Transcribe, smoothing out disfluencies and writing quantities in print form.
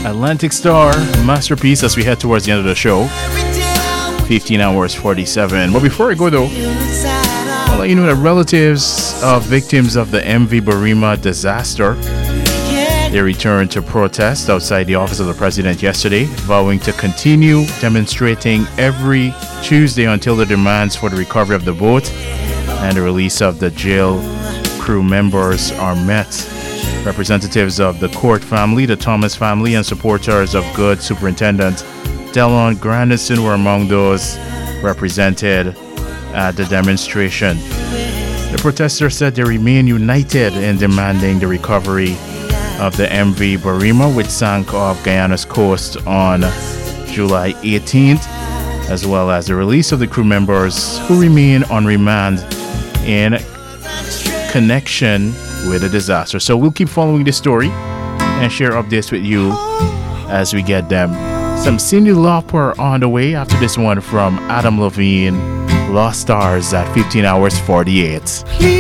Atlantic Star masterpiece as we head towards the end of the show. 15 hours 47. But before I go though, I'll let you know that relatives of victims of the MV Barima disaster, they returned to protest outside the office of the president yesterday, vowing to continue demonstrating every Tuesday until the demands for the recovery of the boat and the release of the jail crew members are met. Representatives of the Court family, the Thomas family, and supporters of good Superintendent Delon Grandison were among those represented at the demonstration. The protesters said they remain united in demanding the recovery of the MV Barima, which sank off Guyana's coast on July 18th, as well as the release of the crew members who remain on remand in connection with the disaster. So we'll keep following this story and share updates with you as we get them. Some Cyndi Lauper on the way after this one from Adam Levine, Lost Stars at 15 hours 48.